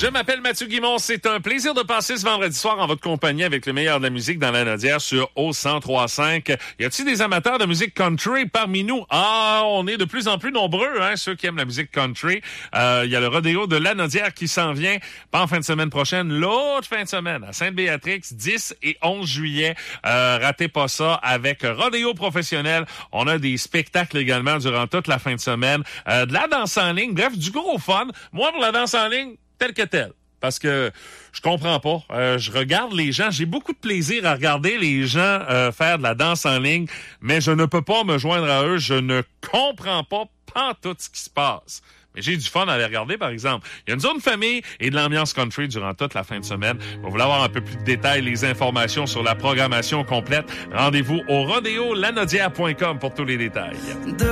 Je m'appelle Mathieu Guimond. C'est un plaisir de passer ce vendredi soir en votre compagnie avec le meilleur de la musique dans la Nodière sur O103.5. Y a-t-il des amateurs de musique country parmi nous? Ah, on est de plus en plus nombreux, hein, ceux qui aiment la musique country. Y a le rodéo de la Nodière qui s'en vient, pas en fin de semaine prochaine, l'autre fin de semaine, à Sainte-Béatrix, 10 et 11 juillet. Ratez pas ça avec rodéo professionnel. On a des spectacles également durant toute la fin de semaine. De la danse en ligne, bref, du gros fun. Moi, pour la danse en ligne, tel que tel. Parce que je comprends pas. Je regarde les gens. J'ai beaucoup de plaisir à regarder les gens faire de la danse en ligne, mais je ne peux pas me joindre à eux. Je ne comprends pas tout ce qui se passe. Mais j'ai du fun à les regarder, par exemple. Il y a une zone famille et de l'ambiance country durant toute la fin de semaine. Vous voulez avoir un peu plus de détails, les informations sur la programmation complète, rendez-vous au rodéolanodière.com pour tous les détails.